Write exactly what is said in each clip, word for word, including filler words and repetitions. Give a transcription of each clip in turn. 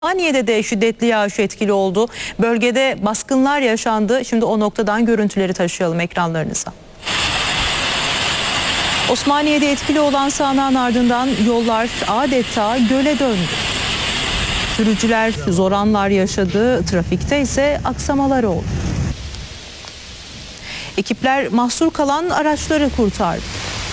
Osmaniye'de de şiddetli yağış etkili oldu. Bölgede baskınlar yaşandı. Şimdi o noktadan görüntüleri taşıyalım ekranlarınıza. Osmaniye'de etkili olan sağanağın ardından yollar adeta göle döndü. Sürücüler zor anlar yaşadı, trafikte ise aksamalar oldu. Ekipler mahsur kalan araçları kurtardı.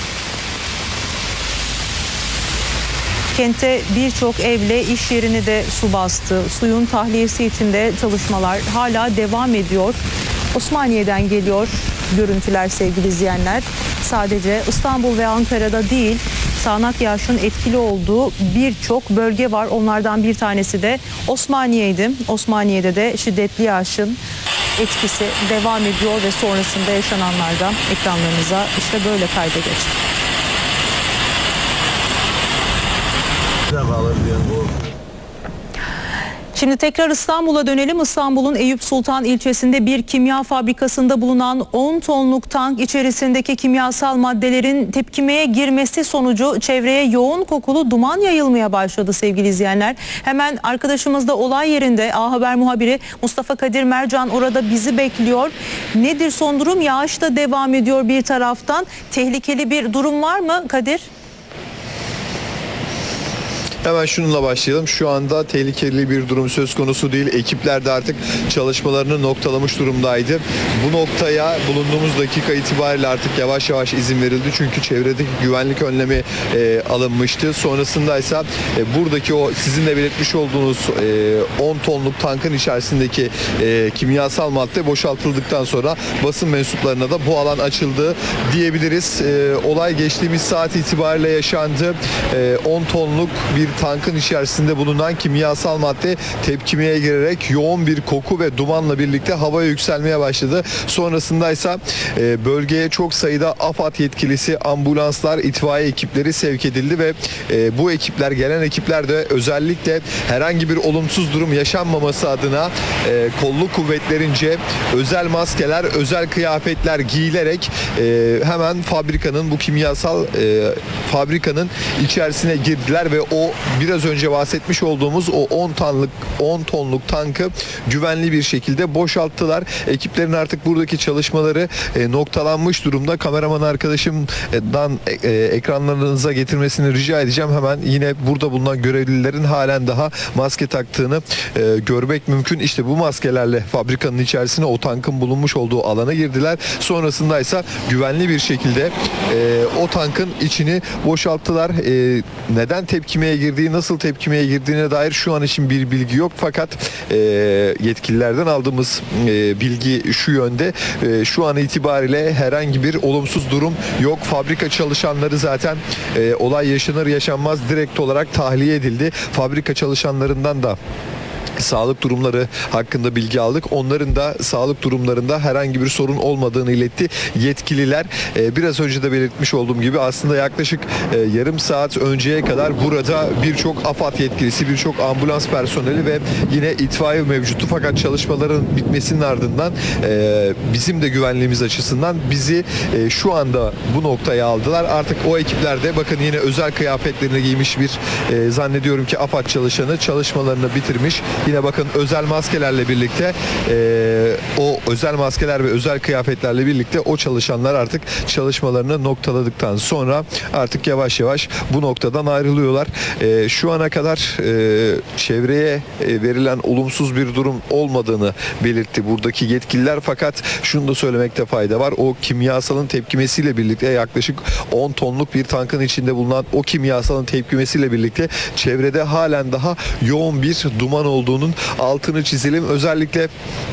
Kentte birçok evle iş yerini de su bastı. Suyun tahliyesi için de çalışmalar hala devam ediyor. Osmaniye'den geliyor görüntüler sevgili izleyenler. Sadece İstanbul ve Ankara'da değil, sağanak yağışın etkili olduğu birçok bölge var. Onlardan bir tanesi de Osmaniye'ydi. Osmaniye'de de şiddetli yağışın etkisi devam ediyor ve sonrasında yaşananlardan ekranlarınıza işte böyle kayda geçti. Şimdi tekrar İstanbul'a dönelim. İstanbul'un Eyüp Sultan ilçesinde bir kimya fabrikasında bulunan on tonluk tank içerisindeki kimyasal maddelerin tepkimeye girmesi sonucu çevreye yoğun kokulu duman yayılmaya başladı sevgili izleyenler. Hemen arkadaşımız da olay yerinde, A Haber muhabiri Mustafa Kadir Mercan orada bizi bekliyor. Nedir son durum? Yağış da devam ediyor bir taraftan. Tehlikeli bir durum var mı Kadir? Hemen şununla başlayalım. Şu anda tehlikeli bir durum söz konusu değil. Ekipler de artık çalışmalarını noktalamış durumdaydı. Bu noktaya bulunduğumuz dakika itibariyle artık yavaş yavaş izin verildi. Çünkü çevredeki güvenlik önlemi e, alınmıştı. Sonrasında ise e, buradaki o sizin de belirtmiş olduğunuz e, on tonluk tankın içerisindeki e, kimyasal madde boşaltıldıktan sonra basın mensuplarına da bu alan açıldı diyebiliriz. E, olay geçtiğimiz saat itibariyle yaşandı. E, on tonluk bir tankın içerisinde bulunan kimyasal madde tepkimeye girerek yoğun bir koku ve dumanla birlikte havaya yükselmeye başladı. Sonrasında ise e, bölgeye çok sayıda AFAD yetkilisi, ambulanslar, itfaiye ekipleri sevk edildi ve e, bu ekipler, gelen ekipler de özellikle herhangi bir olumsuz durum yaşanmaması adına e, kolluk kuvvetlerince özel maskeler, özel kıyafetler giyilerek e, hemen fabrikanın, bu kimyasal e, fabrikanın içerisine girdiler ve o biraz önce bahsetmiş olduğumuz o on tonluk on tonluk tankı güvenli bir şekilde boşalttılar. Ekiplerin artık buradaki çalışmaları e, noktalanmış durumda. Kameraman arkadaşımdan e, ekranlarınıza getirmesini rica edeceğim. Hemen yine burada bulunan görevlilerin halen daha maske taktığını e, görmek mümkün. İşte bu maskelerle fabrikanın içerisine, o tankın bulunmuş olduğu alana girdiler. Sonrasında ise güvenli bir şekilde e, o tankın içini boşalttılar. E, neden tepkimeye girdiği, nasıl tepkimeye girdiğine dair şu an için bir bilgi yok. Fakat e, yetkililerden aldığımız e, bilgi şu yönde. E, şu an itibariyle herhangi bir olumsuz durum yok. Fabrika çalışanları zaten e, olay yaşanır yaşanmaz direkt olarak tahliye edildi. Fabrika çalışanlarından da sağlık durumları hakkında bilgi aldık. Onların da sağlık durumlarında herhangi bir sorun olmadığını iletti yetkililer. Ee, biraz önce de belirtmiş olduğum gibi aslında yaklaşık e, yarım saat önceye kadar burada birçok AFAD yetkilisi, birçok ambulans personeli ve yine itfaiye mevcuttu. Fakat çalışmaların bitmesinin ardından e, bizim de güvenliğimiz açısından bizi e, şu anda bu noktaya aldılar. Artık o ekiplerde bakın yine özel kıyafetlerini giymiş bir e, zannediyorum ki AFAD çalışanı çalışmalarını bitirmiş. Yine bakın özel maskelerle birlikte e, o özel maskeler ve özel kıyafetlerle birlikte o çalışanlar artık çalışmalarını noktaladıktan sonra artık yavaş yavaş bu noktadan ayrılıyorlar. E, şu ana kadar e, çevreye e, verilen olumsuz bir durum olmadığını belirtti buradaki yetkililer. Fakat şunu da söylemekte fayda var. O kimyasalın tepkimesiyle birlikte yaklaşık on tonluk bir tankın içinde bulunan o kimyasalın tepkimesiyle birlikte çevrede halen daha yoğun bir duman olduğunu altını çizelim. Özellikle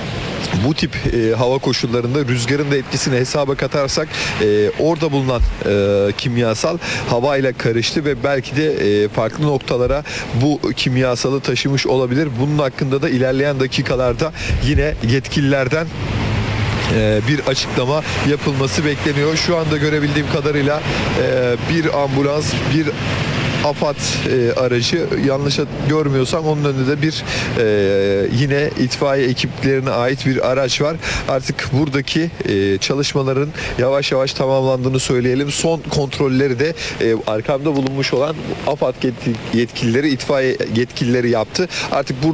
bu tip e, hava koşullarında rüzgarın da etkisini hesaba katarsak e, orada bulunan e, kimyasal havayla karıştı ve belki de e, farklı noktalara bu kimyasalı taşımış olabilir. Bunun hakkında da ilerleyen dakikalarda yine yetkililerden bir açıklama yapılması bekleniyor. Şu anda görebildiğim kadarıyla bir ambulans, bir AFAD e, aracı, yanlış görmüyorsam onun önünde de bir e, yine itfaiye ekiplerine ait bir araç var. Artık buradaki e, çalışmaların yavaş yavaş tamamlandığını söyleyelim. Son kontrolleri de e, arkamda bulunmuş olan AFAD yetkilileri, itfaiye yetkilileri yaptı. Artık burada